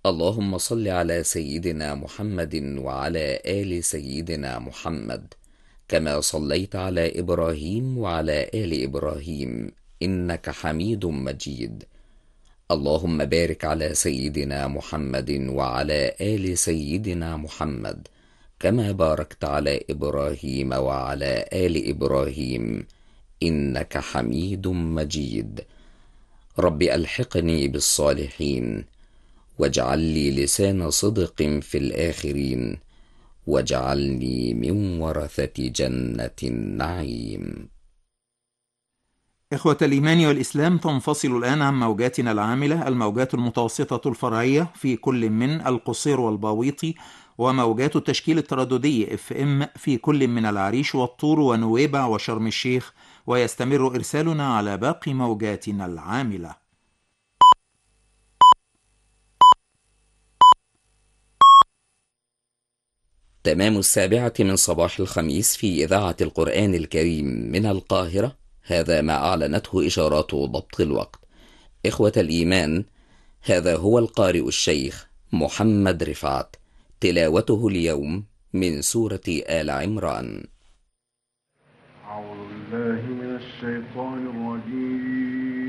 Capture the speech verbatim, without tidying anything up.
اللهم صل على سيدنا محمد وعلى آل سيدنا محمد كما صليت على إبراهيم وعلى آل إبراهيم إنك حميد مجيد. اللهم بارك على سيدنا محمد وعلى آل سيدنا محمد كما باركت على إبراهيم وعلى آل إبراهيم إنك حميد مجيد. رب ألحقني بالصالحين واجعل لي لسان صدق في الآخرين واجعلني من ورثة جنة النعيم. إخوة الإيمان والإسلام، تنفصل الآن عن موجاتنا العاملة الموجات المتوسطة الفرعية في كل من القصير والباويطي، وموجات التشكيل الترددي اف ام في كل من العريش والطور ونويبع وشرم الشيخ، ويستمر إرسالنا على باقي موجاتنا العاملة. تمام السابعة من صباح الخميس في إذاعة القرآن الكريم من القاهرة. هذا ما أعلنته إشارات ضبط الوقت. إخوة الإيمان، هذا هو القارئ الشيخ محمد رفعت، تلاوته اليوم من سورة آل عمران. أعوذ بالله من الشيطان الرجيم.